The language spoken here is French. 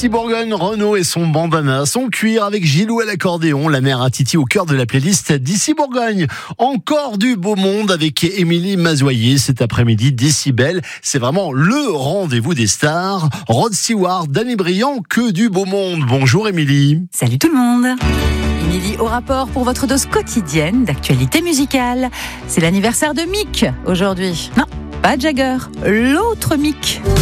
d'ici Bourgogne, Renaud et son bandana, son cuir avec Gilou à l'accordéon, la mère à Titi au cœur de la playlist d'ici Bourgogne. Encore du beau monde avec Émilie Mazoyer cet après-midi. Décibel, c'est vraiment le rendez-vous des stars. Rod Stewart, Danny Briand, que du beau monde. Bonjour Émilie. Salut tout le monde. Émilie au rapport pour votre dose quotidienne d'actualité musicale. C'est l'anniversaire de Mick aujourd'hui. Non, pas Jagger, l'autre Mick.